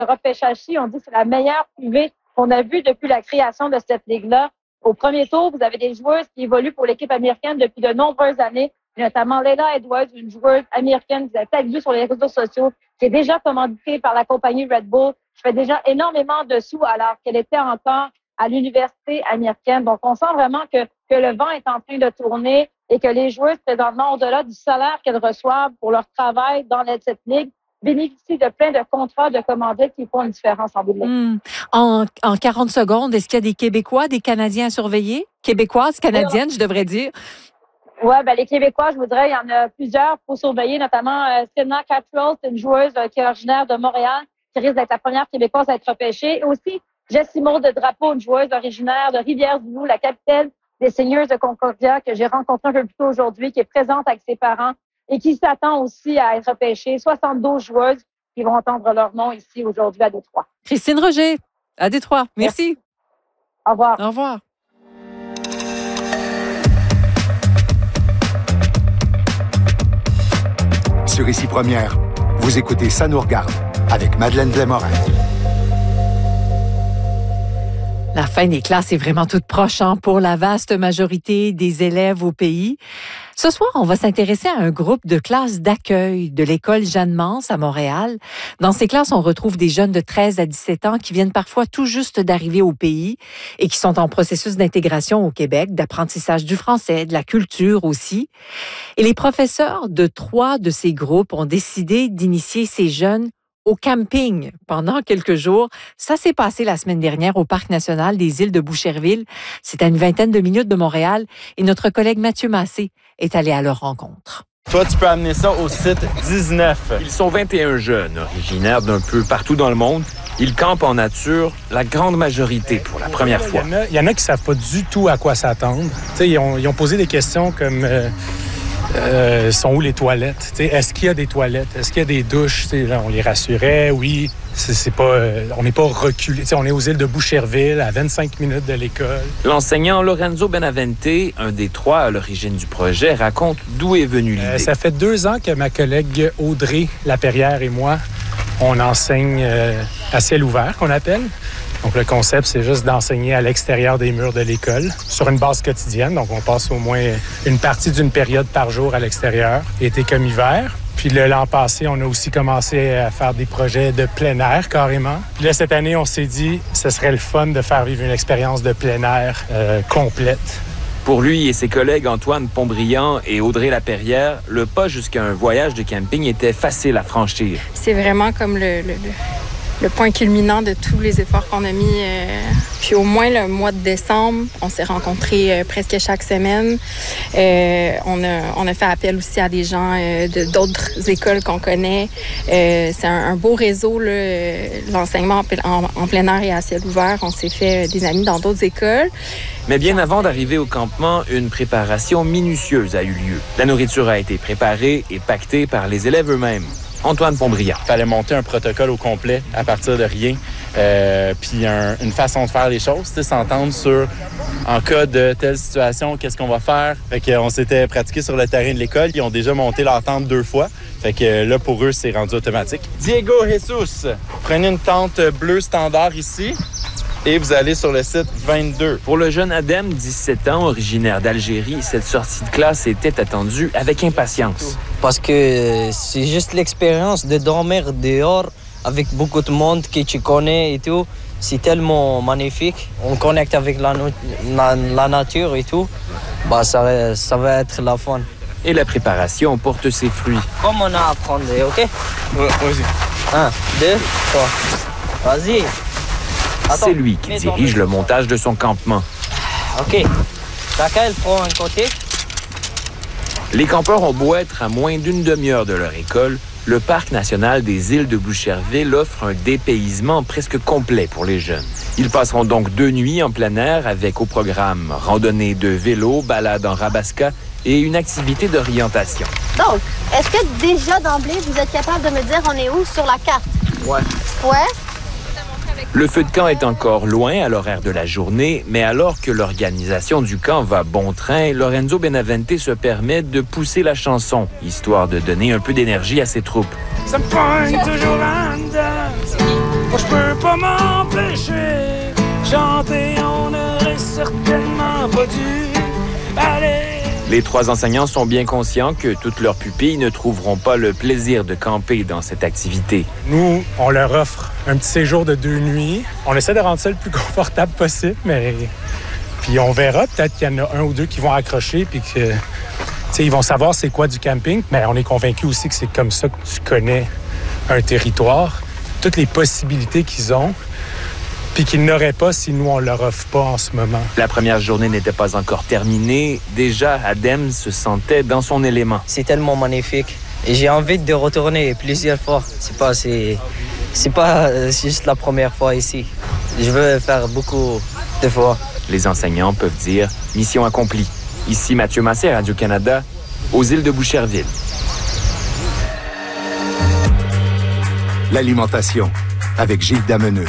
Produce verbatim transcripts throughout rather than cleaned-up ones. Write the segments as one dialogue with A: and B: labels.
A: repêchage-ci, on dit que c'est la meilleure cuvée qu'on a vue depuis la création de cette ligue-là. Au premier tour, vous avez des joueuses qui évoluent pour l'équipe américaine depuis de nombreuses années, notamment Layla Edwards, une joueuse américaine que vous avez peut-être vue sur les réseaux sociaux, qui est déjà commanditée par la compagnie Red Bull, qui fait déjà énormément de sous alors qu'elle était encore à l'université américaine. Donc, on sent vraiment que, que le vent est en train de tourner et que les joueuses, présentement, au-delà du salaire qu'elles reçoivent pour leur travail dans cette ligue, bénéficient de plein de contrats de commandites qui font une différence en bout de ligne.
B: Mmh. En, en quarante secondes, est-ce qu'il y a des Québécois, des Canadiens à surveiller? Québécoises, Canadiennes, oui, je devrais dire.
A: Oui, ben les Québécois, je voudrais, il y en a plusieurs pour surveiller, notamment euh, Sienna Cattrall, c'est une joueuse euh, qui est originaire de Montréal, qui risque d'être la première Québécoise à être repêchée. Et aussi, Jessie Maud de Drapeau, une joueuse originaire de Rivière-du-Loup, la capitaine des Seigneurs de Concordia, que j'ai rencontrée un peu plus tôt aujourd'hui, qui est présente avec ses parents et qui s'attend aussi à être repêchée. soixante-douze joueuses qui vont entendre leur nom ici aujourd'hui à Détroit.
B: Christine Roger, à Détroit. Merci.
A: Merci. Au revoir.
B: Au revoir.
C: Sur Ici Première, vous écoutez Ça nous regarde avec Madeleine Blais-Morin.
B: La fin des classes est vraiment toute proche hein, pour la vaste majorité des élèves au pays. Ce soir, on va s'intéresser à un groupe de classes d'accueil de l'école Jeanne-Mance à Montréal. Dans ces classes, on retrouve des jeunes de treize à dix-sept ans qui viennent parfois tout juste d'arriver au pays et qui sont en processus d'intégration au Québec, d'apprentissage du français, de la culture aussi. Et les professeurs de trois de ces groupes ont décidé d'initier ces jeunes au camping pendant quelques jours. Ça s'est passé la semaine dernière au Parc national des îles de Boucherville. C'est à une vingtaine de minutes de Montréal et notre collègue Mathieu Massé est allé à leur rencontre.
D: Toi, tu peux amener ça au site dix-neuf.
E: Ils sont vingt et un jeunes, originaires d'un peu partout dans le monde. Ils campent en nature, la grande majorité pour la première fois.
F: Il y en a, il y en a qui ne savent pas du tout à quoi s'attendre. T'sais, ils, ont, ils ont posé des questions comme... Euh, Euh, sont où les toilettes? T'sais, est-ce qu'il y a des toilettes? Est-ce qu'il y a des douches? T'sais, là, on les rassurait, oui. C'est, c'est pas, euh, on n'est pas reculé. T'sais, on est aux îles de Boucherville, à vingt-cinq minutes de l'école.
E: L'enseignant Lorenzo Benavente, un des trois à l'origine du projet, raconte d'où est venue l'idée.
F: Euh, ça fait deux ans que ma collègue Audrey Laperrière et moi, on enseigne euh, à ciel ouvert, qu'on appelle. Donc, le concept, c'est juste d'enseigner à l'extérieur des murs de l'école sur une base quotidienne. Donc, on passe au moins une partie d'une période par jour à l'extérieur, été comme hiver. Puis le, l'an passé, on a aussi commencé à faire des projets de plein air, carrément. Puis là, cette année, on s'est dit ce serait le fun de faire vivre une expérience de plein air euh, complète.
E: Pour lui et ses collègues Antoine Pontbriand et Audrey Laperrière, le pas jusqu'à un voyage de camping était facile à franchir.
G: C'est vraiment comme le... le, le... le point culminant de tous les efforts qu'on a mis. Euh, puis au moins le mois de décembre, on s'est rencontrés euh, presque chaque semaine. Euh, on, a, on a fait appel aussi à des gens euh, de, d'autres écoles qu'on connaît. Euh, c'est un, un beau réseau, là, l'enseignement en, en, en plein air et à ciel ouvert. On s'est fait des amis dans d'autres écoles.
E: Mais bien avant d'arriver au campement, une préparation minutieuse a eu lieu. La nourriture a été préparée et pactée par les élèves eux-mêmes. Antoine Pontbriand.
D: Il fallait monter un protocole au complet à partir de rien. Euh, puis un, une façon de faire les choses, s'entendre sur, en cas de telle situation, qu'est-ce qu'on va faire. Fait qu'on s'était pratiqué sur le terrain de l'école. Ils ont déjà monté leur tente deux fois. Fait que là, pour eux, c'est rendu automatique. Diego Jesus, prenez une tente bleue standard ici. Et vous allez sur le site vingt-deux.
E: Pour le jeune Adem, dix-sept ans, originaire d'Algérie, cette sortie de classe était attendue avec impatience.
H: Parce que c'est juste l'expérience de dormir dehors avec beaucoup de monde que tu connais et tout. C'est tellement magnifique. On connecte avec la, la, la nature et tout. Bah, ça, ça va être la fun.
E: Et la préparation porte ses fruits.
H: Comme on a appris, OK?
D: Ouais, vas-y.
H: Un, deux, trois. Vas-y. Attends,
E: c'est lui qui dirige le montage de son campement.
H: OK. Chacun, il prend un côté.
E: Les campeurs ont beau être à moins d'une demi-heure de leur école, le Parc national des îles de Boucherville offre un dépaysement presque complet pour les jeunes. Ils passeront donc deux nuits en plein air avec au programme randonnée de vélo, balade en rabasca et une activité d'orientation.
I: Donc, est-ce que déjà d'emblée, vous êtes capable de me dire on est où sur la carte?
H: Ouais.
I: Ouais?
E: Le feu de camp est encore loin à l'horaire de la journée, mais alors que l'organisation du camp va bon train, Lorenzo Benavente se permet de pousser la chanson, histoire de donner un peu d'énergie à ses troupes.
J: Ça pointe toujours là-dedans. Moi je peux pas m'empêcher, chanter on n'aurait certainement pas dû aller.
E: Les trois enseignants sont bien conscients que toutes leurs pupilles ne trouveront pas le plaisir de camper dans cette activité.
F: Nous, on leur offre un petit séjour de deux nuits. On essaie de rendre ça le plus confortable possible, mais puis on verra. Peut-être qu'il y en a un ou deux qui vont accrocher puis que, tu sais, ils vont savoir c'est quoi du camping. Mais on est convaincus aussi que c'est comme ça que tu connais un territoire, toutes les possibilités qu'ils ont, puis qu'ils n'auraient pas si nous, on leur offre pas en ce moment.
E: La première journée n'était pas encore terminée. Déjà, Adem se sentait dans son élément.
H: C'est tellement magnifique. Et j'ai envie de retourner plusieurs fois. C'est pas, c'est, c'est pas juste la première fois ici. Je veux faire beaucoup de fois.
E: Les enseignants peuvent dire « mission accomplie ». Ici Mathieu Massé, Radio-Canada, aux îles de Boucherville.
C: L'alimentation, avec Gilles Dameneux.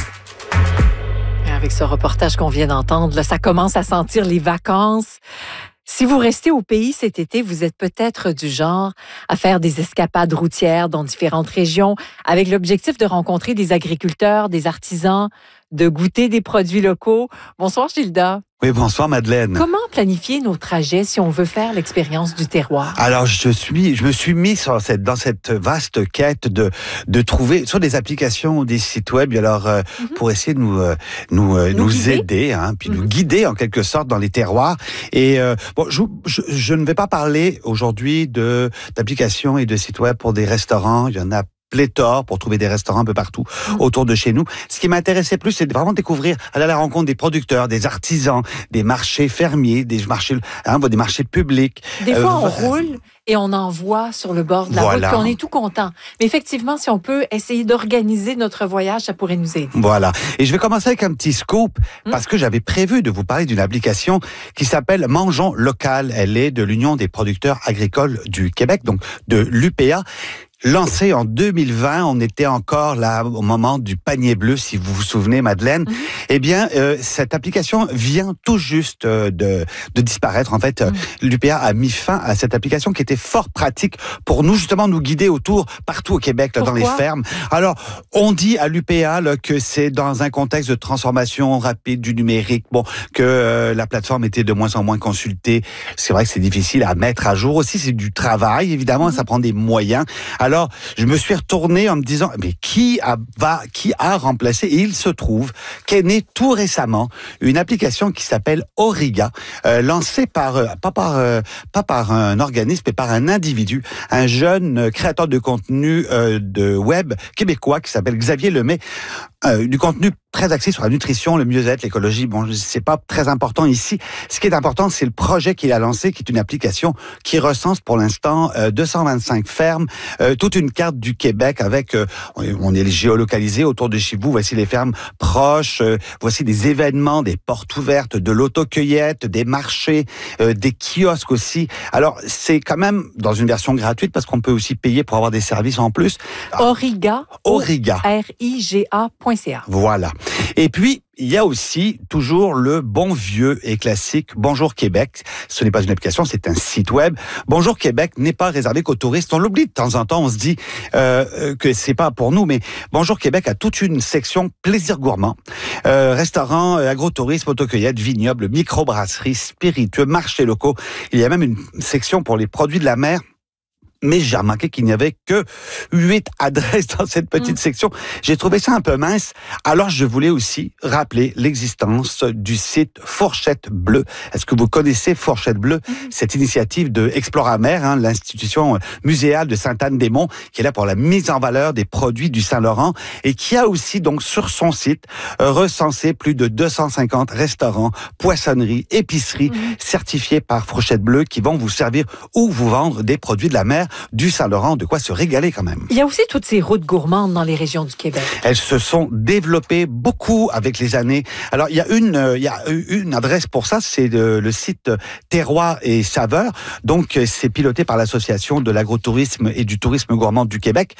B: Avec ce reportage qu'on vient d'entendre, là, ça commence à sentir les vacances. Si vous restez au pays cet été, vous êtes peut-être du genre à faire des escapades routières dans différentes régions avec l'objectif de rencontrer des agriculteurs, des artisans, de goûter des produits locaux. Bonsoir, Gilda.
K: Oui, bonsoir Madeleine.
B: Comment planifier nos trajets si on veut faire l'expérience du terroir?
K: Alors, je suis, je me suis mis sur cette, dans cette vaste quête de, de trouver sur des applications ou des sites web, alors, euh, mm-hmm. pour essayer de nous, euh, nous, euh, nous, nous aider, hein, puis mm-hmm. nous guider en quelque sorte dans les terroirs. Et, euh, bon, je, je, je ne vais pas parler aujourd'hui de, d'applications et de sites web pour des restaurants. Il y en a pléthore pour trouver des restaurants un peu partout mmh. autour de chez nous. Ce qui m'intéressait plus, c'est de vraiment découvrir, aller à la rencontre des producteurs, des artisans, des marchés fermiers, des marchés, hein, des marchés publics.
B: Des fois, euh, on roule et on en voit sur le bord de la voilà. route, puis on est tout content. Mais effectivement, si on peut essayer d'organiser notre voyage, ça pourrait nous aider.
K: Voilà. Et je vais commencer avec un petit scoop, mmh. parce que j'avais prévu de vous parler d'une application qui s'appelle Mangeons Local. Elle est de l'Union des producteurs agricoles du Québec, donc de l'U P A. Lancé en deux mille vingt, on était encore là au moment du panier bleu, si vous vous souvenez, Madeleine. Mm-hmm. Eh bien, euh, cette application vient tout juste euh, de, de disparaître. En fait, mm-hmm. l'U P A a mis fin à cette application qui était fort pratique pour nous, justement, nous guider autour, partout au Québec, là, dans les fermes. Alors, on dit à l'U P A là, que c'est dans un contexte de transformation rapide du numérique, bon, que euh, la plateforme était de moins en moins consultée. C'est vrai que c'est difficile à mettre à jour aussi. C'est du travail, évidemment, mm-hmm. ça prend des moyens. Alors, Alors, je me suis retourné en me disant, mais qui a, va, qui a remplacé? Et il se trouve qu'est née tout récemment une application qui s'appelle Auriga, euh, lancée par, euh, pas par, euh, pas par un organisme, mais par un individu, un jeune créateur de contenu euh, de web québécois qui s'appelle Xavier Lemay. Euh, du contenu très axé sur la nutrition, le mieux-être, l'écologie. Bon, c'est pas très important ici. Ce qui est important, c'est le projet qu'il a lancé, qui est une application qui recense pour l'instant euh, deux cent vingt-cinq fermes, euh, toute une carte du Québec avec, euh, on est géolocalisé autour de chez vous. Voici les fermes proches, euh, voici des événements, des portes ouvertes, de l'autocueillette, des marchés, euh, des kiosques aussi. Alors, c'est quand même dans une version gratuite parce qu'on peut aussi payer pour avoir des services en plus.
B: Alors, Auriga.
K: Auriga.
B: R I G A point C A.
K: Voilà. Et puis, il y a aussi toujours le bon vieux et classique Bonjour Québec. Ce n'est pas une application, c'est un site web. Bonjour Québec n'est pas réservé qu'aux touristes. On l'oublie de temps en temps, on se dit euh, que c'est pas pour nous, mais Bonjour Québec a toute une section plaisir gourmand, euh, restaurants, agrotourisme, autocueillette, vignobles, microbrasserie, spiritueux, marchés locaux. Il y a même une section pour les produits de la mer. Mais j'ai remarqué qu'il n'y avait que huit adresses dans cette petite mmh. section. J'ai trouvé ça un peu mince. Alors, je voulais aussi rappeler l'existence du site Fourchette Bleue. Est-ce que vous connaissez Fourchette Bleue? Mmh. Cette initiative de Exploramer, hein, l'institution muséale de Sainte-Anne-des-Monts, qui est là pour la mise en valeur des produits du Saint-Laurent et qui a aussi, donc, sur son site, euh, recensé plus de deux cent cinquante restaurants, poissonneries, épiceries, mmh. certifiés par Fourchette Bleue qui vont vous servir ou vous vendre des produits de la mer du Saint-Laurent, de quoi se régaler quand même.
B: Il y a aussi toutes ces routes gourmandes dans les régions du Québec.
K: Elles se sont développées beaucoup avec les années. Alors, il y a une, euh, il y a une adresse pour ça, c'est le, le site Terroir et Saveurs. Donc, c'est piloté par l'Association de l'agrotourisme et du tourisme gourmand du Québec.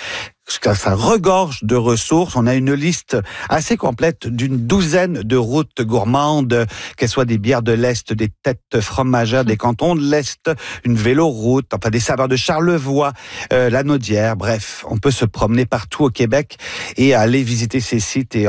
K: ça regorge de ressources. On a une liste assez complète d'une douzaine de routes gourmandes, qu'elles soient des bières de l'Est, des têtes fromagères des cantons de l'Est, une véloroute, enfin des saveurs de Charlevoix, euh, la Naudière. Bref, on peut se promener partout au Québec et aller visiter ces sites et